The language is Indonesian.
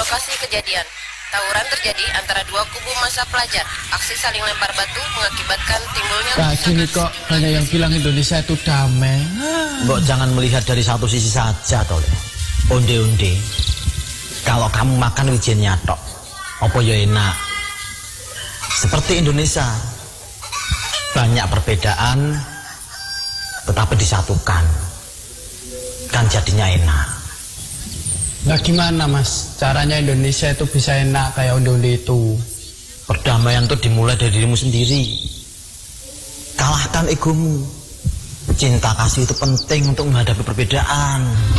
lokasi kejadian. Tawuran terjadi antara dua kubu massa pelajar. Aksi saling lempar batu mengakibatkan timbulnya Nah, gini kok banyak yang bilang Indonesia itu damai. Mbok jangan melihat dari satu sisi saja toh. Onde-onde. Kalau kamu makan wijennya tok, apa ya enak. Seperti Indonesia, banyak perbedaan tetapi disatukan. Kan jadinya enak. Nah gimana mas, caranya Indonesia itu bisa enak kayak onde-onde itu? Perdamaian itu dimulai dari dirimu sendiri. Kalahkan egomu. Cinta kasih itu penting untuk menghadapi perbedaan.